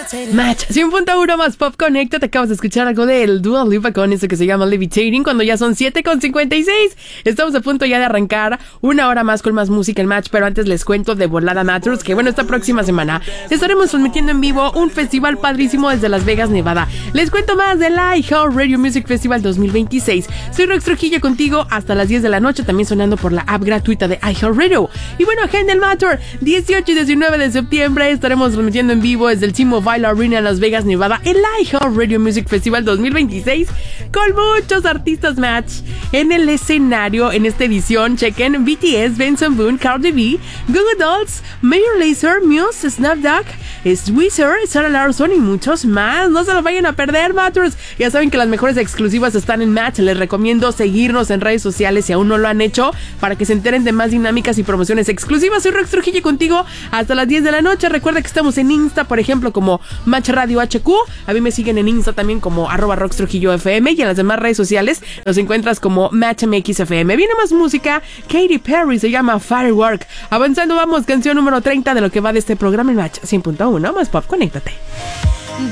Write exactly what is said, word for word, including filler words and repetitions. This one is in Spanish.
Match cien punto uno más Pop Connecta. Te acabas de escuchar algo del Dua Lipa con eso que se llama Levitating, cuando ya son siete con cincuenta y seis. Estamos a punto ya de arrancar una hora más con más música en Match, pero antes les cuento de volada Matters que bueno, esta próxima semana estaremos transmitiendo en vivo un festival padrísimo desde Las Vegas, Nevada. Les cuento más del iHeartRadio Music Festival dos mil veintiséis. Soy Rox Trujillo contigo hasta las diez de la noche, también sonando por la app gratuita de iHeartRadio. Y bueno, agenda el Matter, dieciocho y diecinueve de septiembre estaremos transmitiendo en vivo desde el T-Mobile Arena en Las Vegas, Nevada, el iHeartRadio Music Festival dos mil veintiséis, con muchos artistas Match en el escenario. En esta edición, chequen B T S, Benson Boone, Cardi B, Goo Goo Dolls, Major Lazer, Muse, Snapdog, Sweezer, Sarah Larson y muchos más. No se lo vayan a perder, Matters. Ya saben que las mejores exclusivas están en Match. Les recomiendo seguirnos en redes sociales si aún no lo han hecho, para que se enteren de más dinámicas y promociones exclusivas. Soy Rox Trujillo contigo hasta las diez de la noche. Recuerda que estamos en Insta, por ejemplo, como Match Radio H Q. A mí me siguen en Insta también como arroba Rox Trujillo F M, y en las demás redes sociales nos encuentras como Match M X F M. Viene más música. Katy Perry, se llama Firework. Avanzando, vamos, canción número treinta de lo que va de este programa en Match cien punto uno más Pop. Conéctate.